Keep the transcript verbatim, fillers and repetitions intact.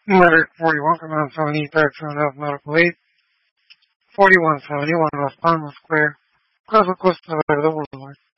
Letter forty-one, Command seventy, third Seven Health Medical Aid, forty-one seventy-one West Palma Square, Casa Costa Verde Boulevard.